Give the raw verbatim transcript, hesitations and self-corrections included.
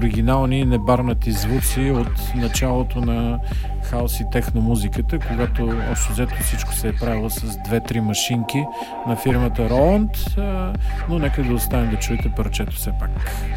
оригинални небарнати звуци от началото на хаос и техномузиката, когато общо взето всичко се е правило с две-три машинки на фирмата Roland, но нека да оставим да чуете парчето все пак.